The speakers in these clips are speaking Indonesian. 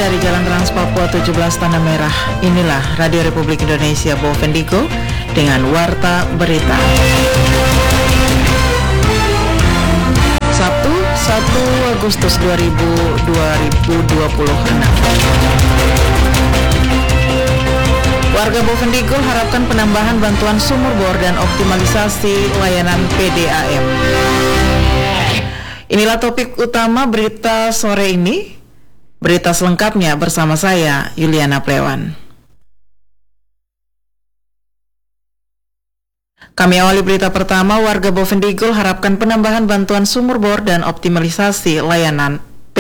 dari Jalan Trans Papua 17 Tanah Merah. Inilah Radio Republik Indonesia Bovendigul dengan Warta Berita. Sabtu 1 Agustus 2026. Warga Bovendigul harapkan penambahan bantuan sumur bor dan optimalisasi layanan PDAM. Inilah topik utama berita sore ini. Berita selengkapnya bersama saya, Yuliana Plewan. Kami awali berita pertama, warga Bovendigul harapkan penambahan bantuan sumur bor dan optimalisasi layanan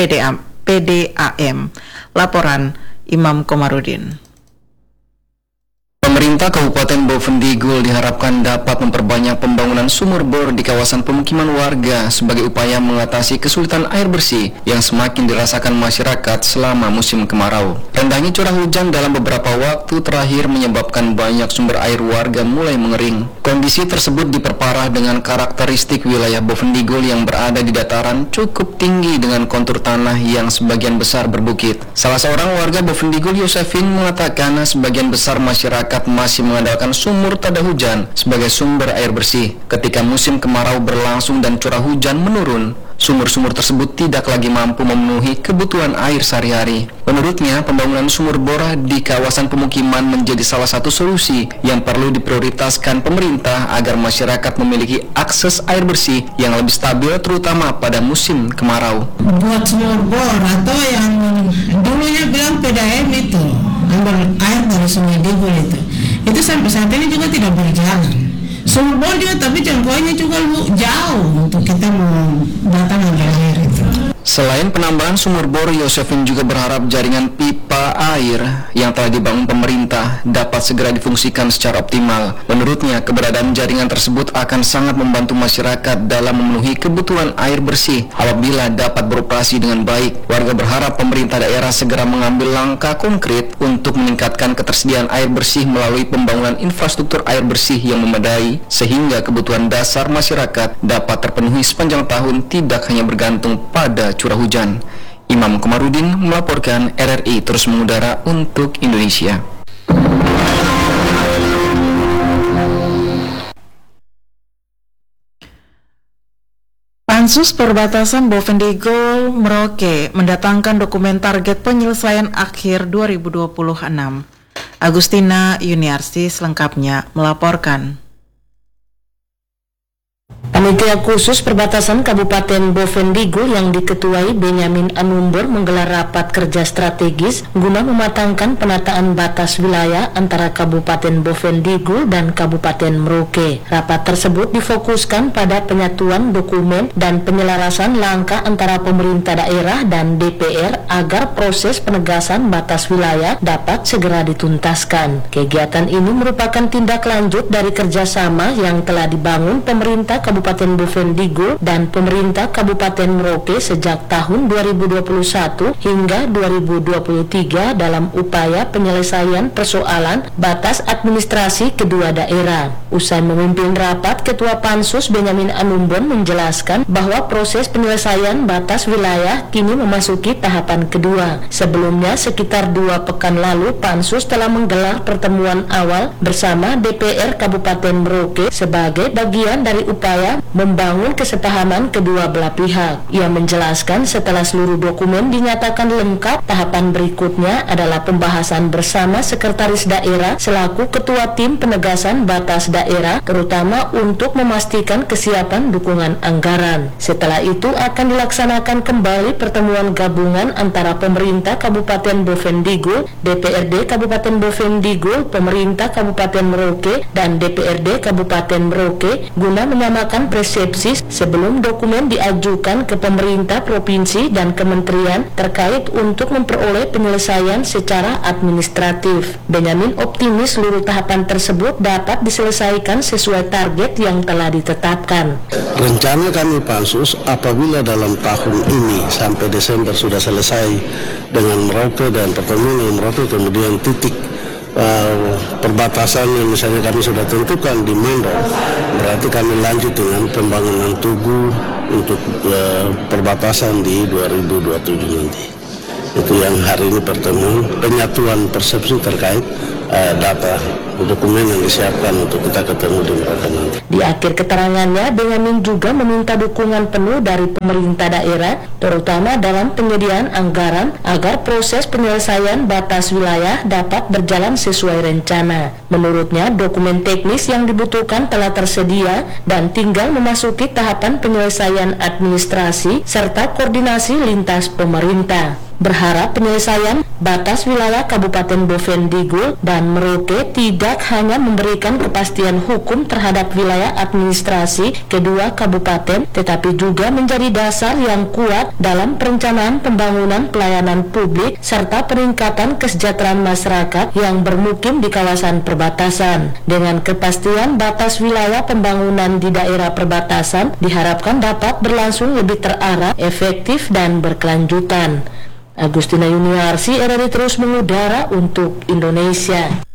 PDAM. Laporan Imam Komarudin. Pemerintah Kabupaten Bovendigul diharapkan dapat memperbanyak pembangunan sumur bor di kawasan pemukiman warga sebagai upaya mengatasi kesulitan air bersih yang semakin dirasakan masyarakat selama musim kemarau. Rendahnya curah hujan dalam beberapa waktu terakhir menyebabkan banyak sumber air warga mulai mengering. Kondisi tersebut diperparah dengan karakteristik wilayah Bovendigul yang berada di dataran cukup tinggi dengan kontur tanah yang sebagian besar berbukit. Salah seorang warga Bovendigul, Yosefin, mengatakan sebagian besar masyarakat masih mengandalkan sumur tada hujan sebagai sumber air bersih. Ketika musim kemarau berlangsung dan curah hujan menurun, sumur-sumur tersebut tidak lagi mampu memenuhi kebutuhan air sehari-hari. Menurutnya, pembangunan sumur bor di kawasan pemukiman menjadi salah satu solusi yang perlu diprioritaskan pemerintah agar masyarakat memiliki akses air bersih yang lebih stabil terutama pada musim kemarau. Buat sumur bor atau yang dulunya bilang PDAM itu, ambil air dari Sungai Digul itu sampai saat ini juga tidak berjalan. Sumur bor juga, tapi jangkauannya juga jauh untuk kita mau datang ambil air itu. Selain penambahan sumur bor, Yosefin juga berharap jaringan pipa air yang telah dibangun pemerintah dapat segera difungsikan secara optimal. Menurutnya, keberadaan jaringan tersebut akan sangat membantu masyarakat dalam memenuhi kebutuhan air bersih apabila dapat beroperasi dengan baik. Warga berharap pemerintah daerah segera mengambil langkah konkret untuk meningkatkan ketersediaan air bersih melalui pembangunan infrastruktur air bersih yang memadai, sehingga kebutuhan dasar masyarakat dapat terpenuhi sepanjang tahun, tidak hanya bergantung pada curah hujan. Imam Komarudin melaporkan, RRI terus mengudara untuk Indonesia. Pansus Perbatasan Bovendigul Merauke mendatangkan dokumen target penyelesaian akhir 2026. Agustina Yuniarsi selengkapnya melaporkan. Panitia Khusus Perbatasan Kabupaten Bovendigul yang diketuai Benyamin Anumbor menggelar rapat kerja strategis guna mematangkan penataan batas wilayah antara Kabupaten Bovendigul dan Kabupaten Merauke. Rapat tersebut difokuskan pada penyatuan dokumen dan penyelarasan langkah antara pemerintah daerah dan DPR agar proses penegasan batas wilayah dapat segera dituntaskan. Kegiatan ini merupakan tindak lanjut dari kerjasama yang telah dibangun pemerintah Kabupaten Bovendigul dan pemerintah Kabupaten Merauke sejak tahun 2021 hingga 2023 dalam upaya penyelesaian persoalan batas administrasi kedua daerah. Usai memimpin rapat, Ketua Pansus Benyamin Anumbon menjelaskan bahwa proses penyelesaian batas wilayah kini memasuki tahapan kedua. Sebelumnya, sekitar 2 pekan lalu, Pansus telah menggelar pertemuan awal bersama DPR Kabupaten Merauke sebagai bagian dari upaya membangun kesepahaman kedua belah pihak. Ia menjelaskan setelah seluruh dokumen dinyatakan lengkap, tahapan berikutnya adalah pembahasan bersama Sekretaris Daerah selaku Ketua Tim Penegasan Batas Daerah, terutama untuk memastikan kesiapan dukungan anggaran. Setelah itu akan dilaksanakan kembali pertemuan gabungan antara pemerintah Kabupaten Bovendigul, DPRD Kabupaten Bovendigul, pemerintah Kabupaten Merauke, dan DPRD Kabupaten Merauke guna menyamakan persepsi sebelum dokumen diajukan ke pemerintah provinsi dan kementerian terkait untuk memperoleh penyelesaian secara administratif. Benyamin optimis seluruh tahapan tersebut dapat diselesaikan sesuai target yang telah ditetapkan. Rencana kami Pansus apabila dalam tahun ini sampai Desember sudah selesai dengan Merauke dan pertemuan dengan Merauke, kemudian titik perbatasan yang misalnya kami sudah tentukan di Mendo, berarti kami lanjut dengan pembangunan tugu untuk perbatasan di 2027 nanti. Itu yang hari ini pertemuan penyatuan persepsi terkait data dokumen yang disiapkan untuk kita ketemu di mereka nanti. Di akhir keterangannya, Benyamin juga meminta dukungan penuh dari pemerintah daerah, terutama dalam penyediaan anggaran agar proses penyelesaian batas wilayah dapat berjalan sesuai rencana. Menurutnya, dokumen teknis yang dibutuhkan telah tersedia dan tinggal memasuki tahapan penyelesaian administrasi serta koordinasi lintas pemerintah. Berharap penyelesaian batas wilayah Kabupaten Bovendigul dan Merauke tidak hanya memberikan kepastian hukum terhadap wilayah administrasi kedua kabupaten, tetapi juga menjadi dasar yang kuat dalam perencanaan pembangunan pelayanan publik serta peningkatan kesejahteraan masyarakat yang bermukim di kawasan perbatasan. Dengan kepastian batas wilayah pembangunan di daerah perbatasan diharapkan dapat berlangsung lebih terarah, efektif, dan berkelanjutan. Agustina Yuniarsi, RRI terus mengudara untuk Indonesia.